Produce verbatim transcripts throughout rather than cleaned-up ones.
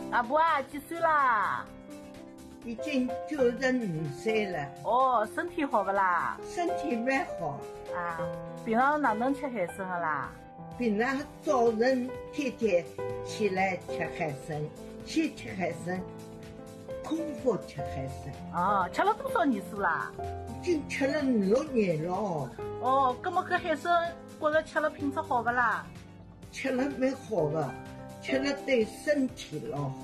阿婆啊，几岁啦？ 已经九十五岁了。 哦，身体好不啦？ 身体蛮好。 啊，平常哪能吃海参的啦？ 平常早晨天天起来吃海参，先吃海参，空腹吃海参。 哦，吃了多少年数啦？ 已经吃了五六年了哦。 哦，那么搿海参觉着吃了品质好不啦？ 吃了蛮好的，吃了对身体老好。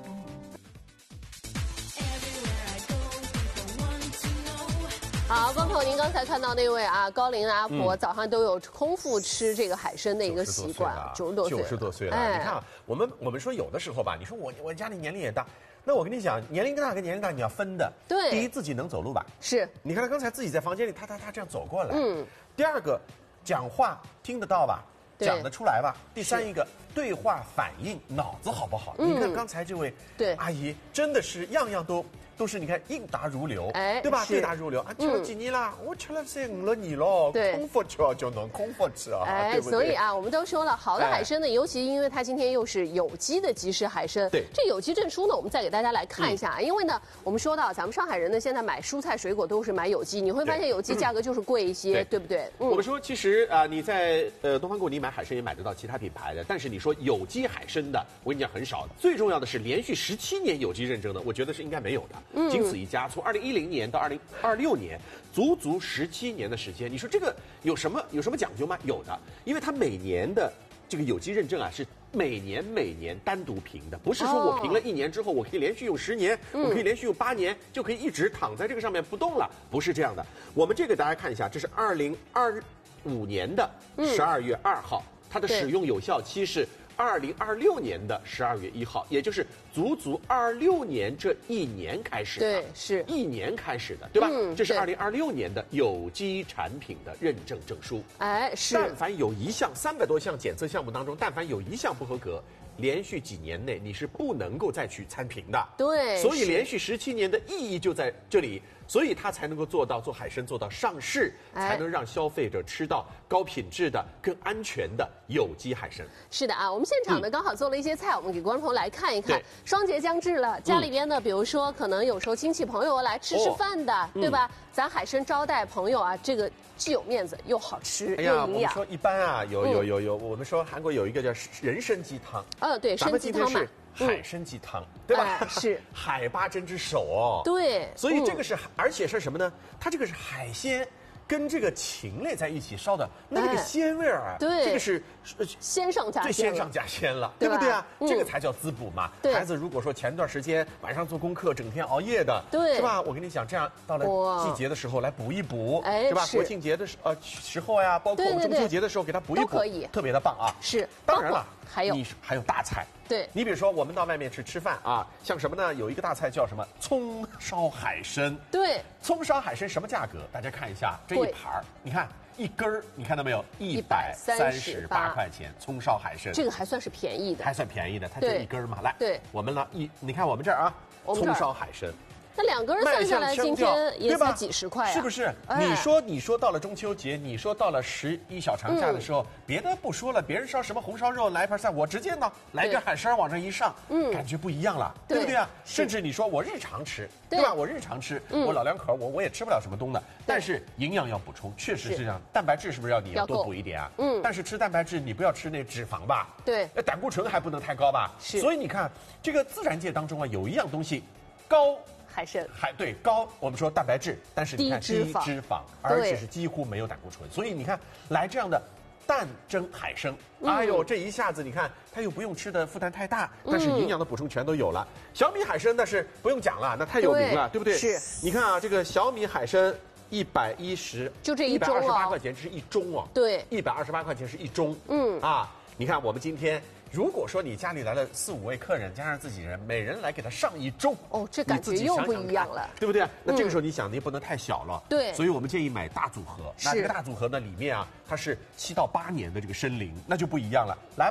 好，观众朋友，您刚才看到那位啊高龄的阿婆，嗯、早上都有空腹吃这个海参的一个习惯， 九十多岁了，九十多岁了。哎、你看啊，我们我们说有的时候吧，你说我我家里年龄也大，那我跟你讲，年龄大跟年龄大你要分的。 对， 第一自己能走路吧？ 是。 你看他刚才自己在房间里，他他他这样走过来。嗯。第二个，讲话听得到吧？讲得出来吧？第三一个对话反应，脑子好不好？嗯、你看刚才这位对阿姨，真的是样样都。都是你看应答如流，哎，对吧？对答如流啊！吃了几年啦？我吃了三五了年了，空腹吃就能空腹吃啊， 哎， 对不对？ 所以啊，我们都说了，好的海参呢，尤其因为它今天又是有机的即食海参， 对， 这有机证书呢，我们再给大家来看一下。因为呢，我们说到咱们上海人呢，现在买蔬菜水果都是买有机，你会发现有机价格就是贵一些，对不对？ 我们说其实啊，你在呃东方购你买海参也买得到其他品牌的，但是你说有机海参的，我跟你讲很少的。最重要的是连续十七年有机认证的，我觉得是应该没有的，仅此一家。从二零一零年到二零二六年，足足十七年的时间，你说这个有什么有什么讲究吗？有的，因为它每年的这个有机认证啊，是每年每年单独评的，不是说我评了一年之后，我可以连续用十年，哦、我可以连续用八年，就可以一直躺在这个上面不动了，不是这样的。我们这个大家看一下，这是二零二五年的十二月二号，嗯、它的使用有效期是二零二六年的十二月一号，也就是足足二六年这一年开始的， 对，是一年开始的，对吧？嗯、这是二零二六年的有机产品的认证证书。 哎，是。 但凡有一项三百多项检测项目当中，但凡有一项不合格，连续几年内你是不能够再去参评的。 对， 所以连续十七年的意义就在这里。所以它才能够做到做海参做到上市，哎、才能让消费者吃到高品质的、更安全的有机海参。 是的啊，我们现场呢、嗯、刚好做了一些菜，我们给观众朋友来看一看。双节将至了，家里边呢，嗯、比如说可能有时候亲戚朋友来吃吃饭的，哦、对吧？嗯、咱海参招待朋友啊，这个既有面子又好吃， 哎呀， 又营养。 我们说一般啊，有有有有，我们说韩国有一个叫人参鸡汤。 嗯，对，参鸡汤嘛。 海参鸡汤，嗯、对吧？ 哎、是海八珍之首哦。 对， 所以这个是，嗯、而且是什么呢？它这个是海鲜跟这个禽类在一起烧的，那这个鲜味儿啊， 哎、对， 这个是鲜上加鲜， 最鲜上加鲜了，对不对啊？ 嗯、 这个才叫滋补嘛。孩子如果说前段时间晚上做功课，整天熬夜的， 对， 是吧？我跟你讲，这样到了季节的时候来补一补， 哎， 是吧？国庆节的时呃时候呀，包括我们中秋节的时候给它补一补， 可以， 特别的棒啊。 是， 当然了， 还有你还有大菜。 对， 你比如说我们到外面去吃饭啊，像什么呢？有一个大菜叫什么葱烧海参。 对， 葱烧海参什么价格？大家看一下这一盘儿，你看一根儿，你看到没有？一百三十八块钱，葱烧海参， 这个还算是便宜的， 还算便宜的，它就一根儿嘛。来， 对， 我们呢一，你看我们这儿啊，葱烧海参。 那两根算下来，今天也才几十块啊， 是不是？哎、你说，你说到了中秋节，你说到了十一小长假的时候，嗯、别的不说了，别人烧什么红烧肉，来一盘菜，我直接呢来根海参往这一上，嗯，感觉不一样了，对不对啊？甚至你说我日常吃，对吧？我日常吃，嗯、我老两口我我也吃不了什么东的，但是营养要补充，确实是这样。蛋白质是不是要你要多补一点啊？嗯，但是吃蛋白质你不要吃那脂肪吧？ 对， 那胆固醇还不能太高吧？是。所以你看，这个自然界当中啊，有一样东西高。 海参还对高，我们说蛋白质，但是你看低脂肪，而且是几乎没有胆固醇，所以你看来这样的蛋蒸海参，嗯、哎呦，这一下子你看它又不用吃的负担太大，但是营养的补充全都有了。嗯、小米海参那是不用讲了，那太有名了， 对, 对不对？ 是。 你看啊，这个小米海参一百一十， 就这一盅啊，一百二十八块钱是一盅哦。 对， 一百二十八块钱是一盅。嗯啊，你看我们今天。如果说你家里来了四五位客人，加上自己人，每人来给他上一盅， 哦，这感觉又不一样了， 对不对？那这个时候你想，你也不能太小了， 对， 所以我们建议买大组合。那这个大组合呢，里面啊，它是七到八年的这个参苓，那就不一样了。来吧，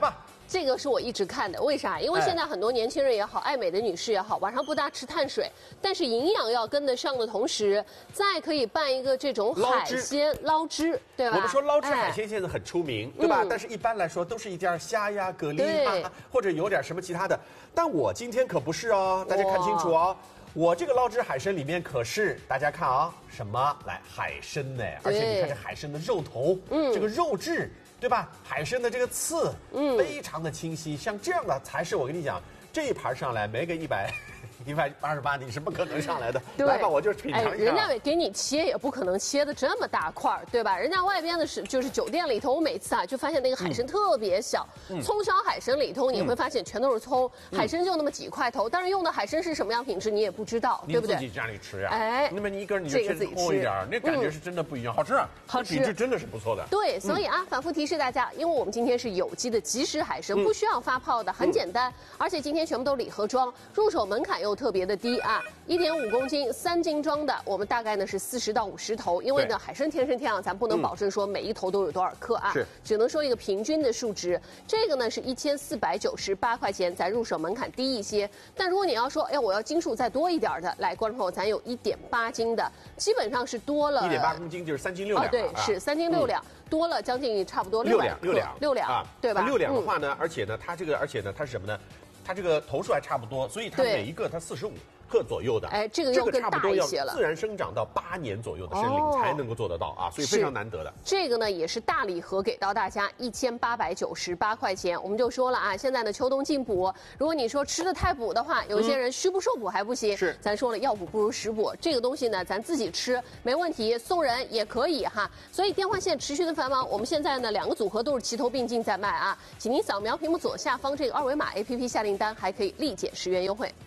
这个是我一直看的，为啥？因为现在很多年轻人也好，爱美的女士也好，晚上不大吃碳水，但是营养要跟得上的同时，再可以拌一个这种海鲜捞汁，对吧？ 我们说捞汁海鲜现在很出名，对吧？但是一般来说都是一点虾呀、蛤蜊啊，或者有点什么其他的。但我今天可不是哦，大家看清楚哦。我这个捞汁海参里面可是大家看啊，什么来海参呢？而且你看这海参的肉头，嗯，这个肉质，对吧？海参的这个刺，嗯，非常的清晰。像这样的才是我跟你讲，这一盘上来没个一百。一百八十八，你是不可能上来的。来吧，我就品尝一下。哎， 人家给你切也不可能切的这么大块儿，对吧？人家外边的是就是酒店里头，我每次啊就发现那个海参特别小，嗯、葱小海参里头你会发现全都是葱，嗯、海参就那么几块头，但是用的海参是什么样品质你也不知道，对不对？ 你自己家里吃呀，哎，那么你一根你就切厚一点，那感觉是真的不一样，好吃，好吃，品质真的是不错的。 对，所以啊，反复提示大家，因为我们今天是有机的即食海参，不需要发泡的，很简单，而且今天全部都礼盒装，入手门槛又特别的低啊。一点五公斤三斤装的，我们大概呢是四十到五十头，因为呢海参天生天养，咱不能保证说每一头都有多少克啊， 是， 只能说一个平均的数值。这个呢是一千四百九十八块钱，咱入手门槛低一些。但如果你要说，哎，我要斤数再多一点的，来，观众朋友，咱有一点八斤的，基本上是多了一点八公斤，就是三斤六两， 哦，对，是三斤六两。嗯多了将近差不多六两，六两， 六两啊，对吧？ 六两的话呢，而且呢，它这个，而且呢，它是什么呢？它这个头数还差不多，所以它每一个它四十五克左右的， 哎，这个又更大一些了。 自然生长到八年左右的生龄才能够做得到啊，所以非常难得的。 这个呢也是大礼盒给到大家一千八百九十八块钱，我们就说了啊，现在呢秋冬进补，如果你说吃的太补的话，有些人虚不受补还不行， 是， 咱说了要补不如食补，这个东西呢咱自己吃没问题，送人也可以哈。所以电话线持续的繁忙，我们现在呢两个组合都是齐头并进在卖啊，请您扫描屏幕左下方这个二维码 A P P 下订单，还可以立减十元优惠。